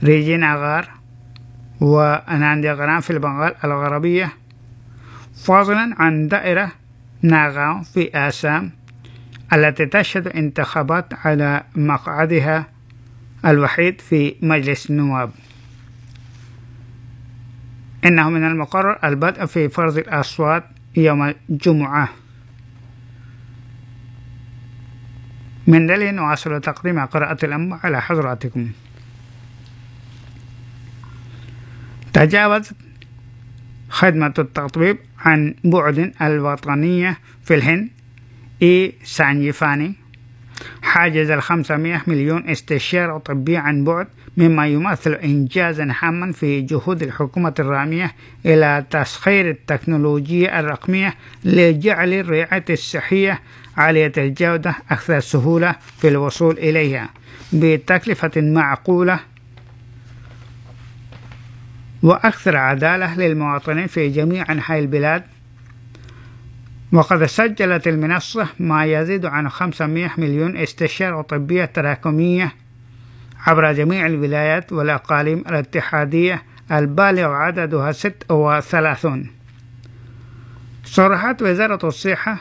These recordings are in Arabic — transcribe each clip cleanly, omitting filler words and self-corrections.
ريجين أغار ونانديغرام في البنغال الغربية، فضلا عن دائرة ناغاو في آسام التي تشهد انتخابات على مقعدها الوحيد في مجلس النواب. إنه من المقرر البدء في فرز الأصوات يوم الجمعة. من دليل نواصل تقديم قراءة الأنباء على حضراتكم. تجاوزت خدمة التطبيب عن بعد الوطنية في الهند سانجيفاني حاجز 500 مليون استشارة طبية عن بعد، مما يمثل إنجازا هاما في جهود الحكومة الرامية إلى تسخير التكنولوجيا الرقمية لجعل الرعاية الصحية عالية الجودة أكثر سهولة في الوصول إليها بتكلفة معقولة وأكثر عدالة للمواطنين في جميع أنحاء البلاد. وقد سجلت المنصة ما يزيد عن 500 مليون استشارة طبية تراكمية عبر جميع الولايات والأقاليم الاتحادية البالغ عددها 36. صرحت وزارة الصحة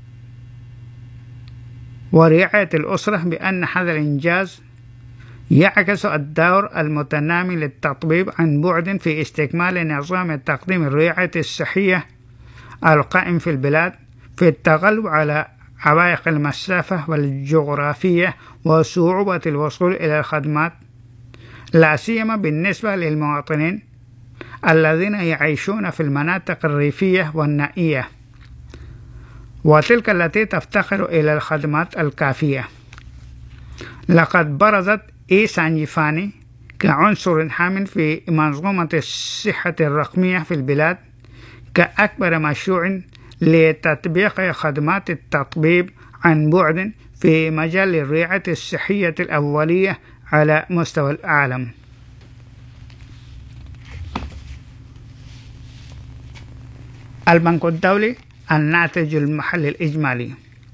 ورعاية الأسرة بأن هذا الإنجاز يعكس الدور المتنامي للتطبيب عن بعد في استكمال نظام تقديم الرعاية الصحية القائم في البلاد في التغلب على عوائق المسافة والجغرافية وصعوبة الوصول إلى الخدمات، لا سيما بالنسبة للمواطنين الذين يعيشون في المناطق الريفية والنائية وتلك التي تفتقر إلى الخدمات الكافية. لقد برزت سانجيفاني كعنصر هام في منظومة الصحة الرقمية في البلاد كأكبر مشروع لتطبيق خدمات التطبيب عن بعد في مجال الرعاية الصحية الأولية على مستوى العالم. البنك الدولي الناتج المحلي الإجمالي.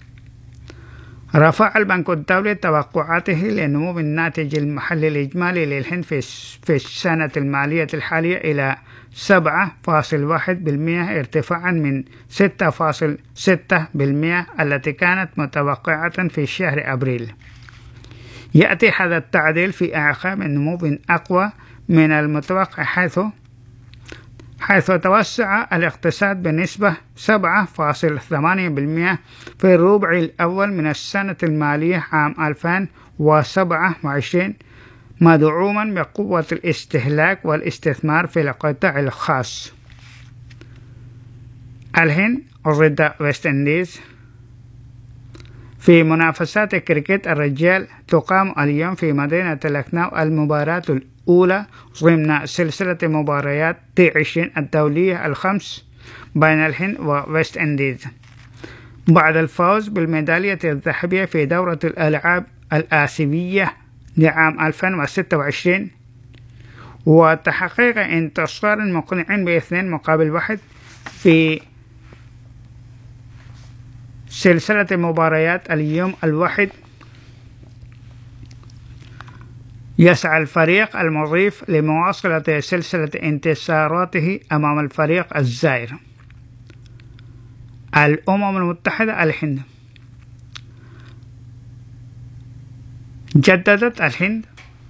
رفع البنك الدولي توقعاته لنمو الناتج المحلي الإجمالي للهند في السنة المالية الحالية إلى 7.1% ارتفاعا من 6.6% التي كانت متوقعة في شهر أبريل. يأتي هذا التعديل في أعقاب نمو أقوى من المتوقع حيث توسع الاقتصاد بنسبة 7.8% في الربع الأول من السنة المالية عام 2027 مدعوما بقوة الاستهلاك والاستثمار في القطاع الخاص. الهند ضد ويست إنديز في منافسات كريكيت الرجال تقام اليوم في مدينة لخنو المباراة الأولى ضمن سلسلة مباريات T20 الدولية الخمس بين الهند وويست إنديز بعد الفوز بالميدالية الذهبية في دورة الألعاب الآسيوية لعام 2026 وتحقيق انتصار مقنع ب2-1 في سلسلة مباريات اليوم الواحد. يسعى الفريق المضيف لمواصلة سلسلة انتصاراته أمام الفريق الزائر. الأمم المتحدة الهند. جددت الهند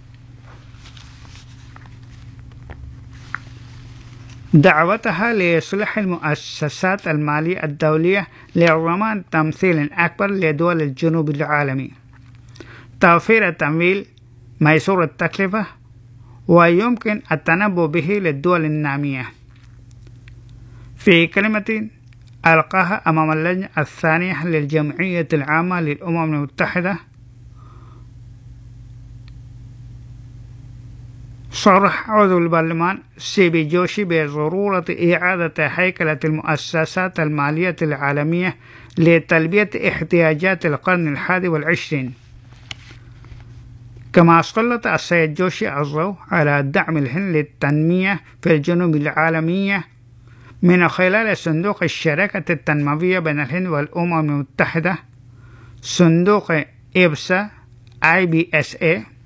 دعوتها لإصلاح المؤسسات المالية الدولية لضمان تمثيل أكبر لدول الجنوب العالمي، توفير التمويل ميسور التكلفة ويمكن التنبؤ به للدول النامية. في كلمة ألقاها أمام اللجنة الثانية للجمعية العامة للأمم المتحدة، صرح عضو البرلمان سيبي جوشي بضرورة إعادة هيكلة المؤسسات المالية العالمية لتلبية احتياجات القرن 21. كما سلط السيد جوشي الضوء على دعم الهند للتنمية في الجنوب العالمية من خلال صندوق الشراكة التنموية بين الهند والأمم المتحدة، صندوق IBSA